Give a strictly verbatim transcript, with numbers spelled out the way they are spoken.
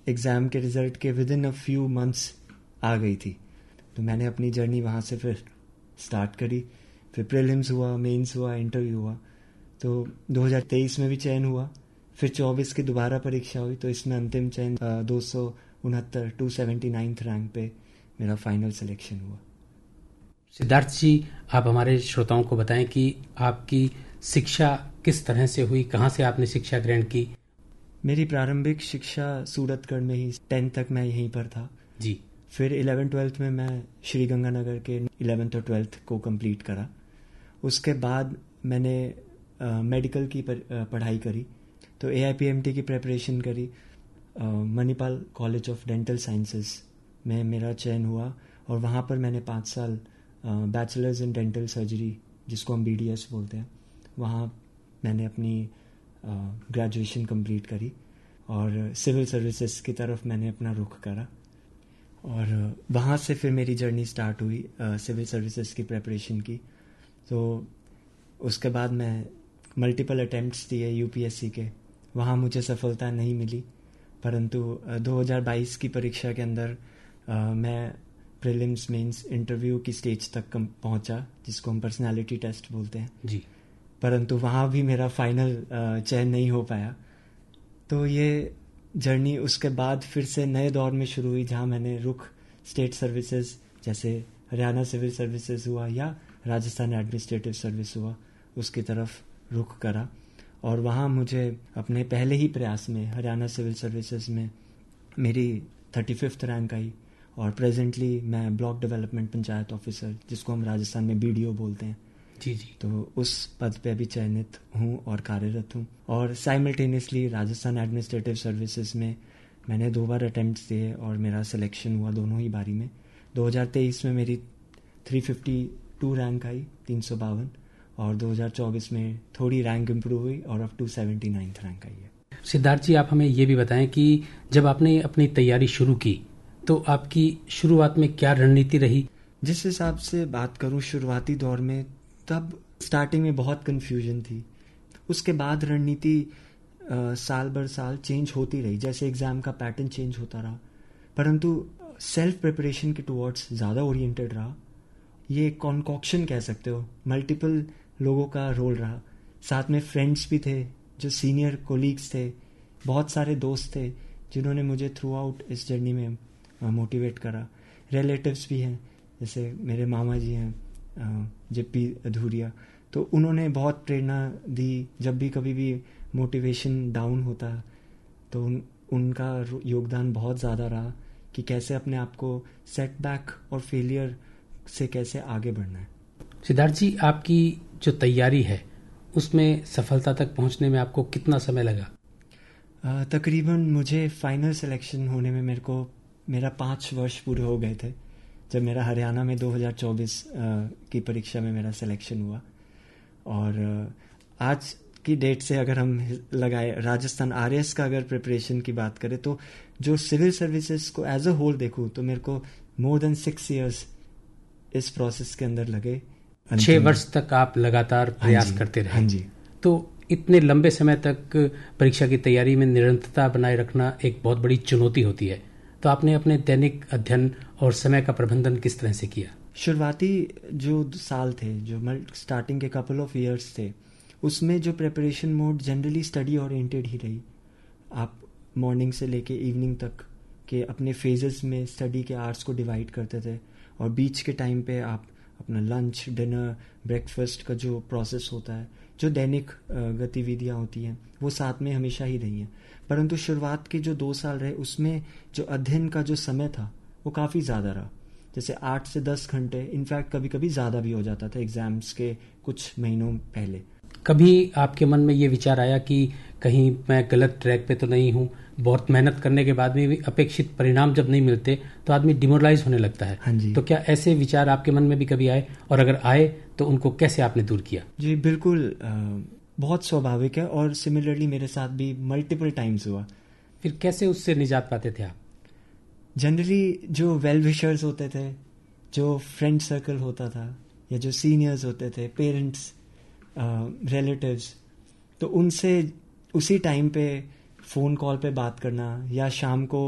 Exam के result के with in a few months आ गई थी। तो मैंने अपनी जर्नी वहाँ से फिर स्टार्ट करी। फिर प्रीलिम्स हुआ, मेंस हुआ, इंटरव्यू हुआ। तो दो हज़ार तेईस में भी चयन हुआ। फिर चौबीस की दोबारा परीक्षा हुई, तो इसमें अंतिम चयन दो सौ उनहत्तर टू सेवेंटी नाइन्थ रैंक पे मेरा फाइनल सिलेक्शन हुआ। सिद्धार्थ जी, आप हमारे श्रोताओं को बताएं कि आपकी शिक्षा किस तरह से हुई, कहाँ से आपने शिक्षा ग्रहण की? मेरी प्रारंभिक शिक्षा सूरतगढ़ में ही, टेंथ तक मैं यहीं पर था जी। फिर इलेवन ट्वेल्थ में मैं श्री गंगानगर के इलेवेंथ और ट्वेल्थ को कंप्लीट करा। उसके बाद मैंने मेडिकल uh, की पढ़ाई करी, तो ए आई पी एम टी की प्रिपरेशन करी। Manipal college of dental sciences में मेरा चयन हुआ और वहाँ पर मैंने पाँच साल बैचलर्स इन डेंटल सर्जरी, जिसको हम बी डी एस बोलते हैं, वहाँ मैंने अपनी ग्रेजुएशन uh, कंप्लीट करी और सिविल सर्विसेज की तरफ मैंने अपना रुख करा। और वहाँ से फिर मेरी जर्नी स्टार्ट हुई सिविल सर्विसेज की प्रिपरेशन की। तो उसके बाद मैं मल्टीपल अटेम्प्ट्स दिए यू पी एस सी के, वहाँ मुझे सफलता नहीं मिली। परंतु दो हज़ार बाईस की परीक्षा के अंदर आ, मैं प्रीलिम्स मेंस इंटरव्यू की स्टेज तक पहुँचा, जिसको हम पर्सनालिटी टेस्ट बोलते हैं जी। परंतु वहाँ भी मेरा फाइनल चयन नहीं हो पाया। तो ये जर्नी उसके बाद फिर से नए दौर में शुरू हुई, जहाँ मैंने रुख स्टेट सर्विसेज जैसे हरियाणा सिविल सर्विसेज हुआ या राजस्थान एडमिनिस्ट्रेटिव सर्विस हुआ, उसकी तरफ रुख करा। और वहाँ मुझे अपने पहले ही प्रयास में हरियाणा सिविल सर्विसेज में मेरी थर्टी फिफ्थ रैंक आई और प्रेजेंटली मैं ब्लॉक डेवलपमेंट पंचायत ऑफिसर, जिसको हम राजस्थान में बी डी ओ बोलते हैं, जी जी, तो उस पद पे अभी चयनित हूँ और कार्यरत हूँ। और साइमल्टेनियसली राजस्थान एडमिनिस्ट्रेटिव सर्विसेज में मैंने दो बार अटेम्प्ट्स दिए और मेरा सिलेक्शन हुआ दोनों ही बारी में। दो हज़ार तेईस में मेरी तीन सौ बावन रैंक आई, तीन सौ बावन, और दो हज़ार चौबीस में थोड़ी रैंक इम्प्रूव हुई और अब टू सेवेंटी नाइन्थ रैंक आई है। सिद्धार्थ जी, आप हमें ये भी बताएं कि जब आपने अपनी तैयारी शुरू की तो आपकी शुरुआत में क्या रणनीति रही? जिस हिसाब से बात करूँ शुरुआती दौर में, तब स्टार्टिंग में बहुत कन्फ्यूजन थी। उसके बाद रणनीति साल भर साल चेंज होती रही, जैसे एग्ज़ाम का पैटर्न चेंज होता रहा, परंतु सेल्फ प्रिपरेशन के टुवर्ड्स ज़्यादा ओरिएंटेड रहा। ये कॉन्कॉक्शन कह सकते हो, मल्टीपल लोगों का रोल रहा। साथ में फ्रेंड्स भी थे, जो सीनियर कोलीग्स थे, बहुत सारे दोस्त थे जिन्होंने मुझे थ्रू आउट इस जर्नी में मोटिवेट करा। रिलेटिव्स भी हैं, जैसे मेरे मामा जी हैं जेपी अधूरिया, तो उन्होंने बहुत प्रेरणा दी। जब भी कभी भी मोटिवेशन डाउन होता तो उन, उनका योगदान बहुत ज़्यादा रहा कि कैसे अपने आप को सेटबैक और फेलियर से कैसे आगे बढ़ना है। सिद्धार्थ जी, आपकी जो तैयारी है उसमें सफलता तक पहुंचने में आपको कितना समय लगा? आ, तकरीबन मुझे फाइनल सिलेक्शन होने में मेरे को मेरा पाँच वर्ष पूरे हो गए थे, जब मेरा हरियाणा में दो हज़ार चौबीस की परीक्षा में मेरा सिलेक्शन हुआ। और आज की डेट से अगर हम लगाए राजस्थान आर एस का अगर प्रिपरेशन की बात करें, तो जो सिविल सर्विसेज को एज अ होल देखूँ तो मेरे को मोर देन सिक्स इयर्स इस प्रोसेस के अंदर लगे। छह वर्ष तक आप लगातार प्रयास करते रहे। हाँ जी। तो इतने लंबे समय तक परीक्षा की तैयारी में निरंतरता बनाए रखना एक बहुत बड़ी चुनौती होती है, तो आपने अपने दैनिक अध्ययन और समय का प्रबंधन किस तरह से किया? शुरुआती जो साल थे, जो स्टार्टिंग के कपल ऑफ इयर्स थे, उसमें जो preparation mode generally study oriented ही रही। आप मॉर्निंग से लेके इवनिंग तक के अपने फेजेस में स्टडी के आवर्स को डिवाइड करते थे और बीच के टाइम पे आप अपना लंच, डिनर, ब्रेकफास्ट का जो प्रोसेस होता है, जो दैनिक गतिविधियां होती हैं, वो साथ में हमेशा ही रही हैं। परंतु शुरुआत के जो दो साल रहे, उसमें जो अध्ययन का जो समय था वो काफ़ी ज़्यादा रहा, जैसे आठ से दस घंटे, इनफैक्ट कभी कभी ज़्यादा भी हो जाता था एग्जाम्स के कुछ महीनों पहले। कभी आपके मन में ये विचार आया कि कहीं मैं गलत ट्रैक पे तो नहीं हूँ? बहुत मेहनत करने के बाद में भी अपेक्षित परिणाम जब नहीं मिलते तो आदमी डिमोरलाइज होने लगता है। हाँ जी। तो क्या ऐसे विचार आपके मन में भी कभी आए, और अगर आए तो उनको कैसे आपने दूर किया? जी बिल्कुल, आ, बहुत स्वाभाविक है और सिमिलरली मेरे साथ भी मल्टीपल टाइम्स हुआ। फिर कैसे उससे निजात पाते थे आप? जनरली जो वेल विशर्स होते थे, जो फ्रेंड सर्कल होता था, या जो सीनियर्स होते थे, पेरेंट्स, रिलेटिव्स, तो उनसे उसी टाइम पे फ़ोन कॉल पे बात करना या शाम को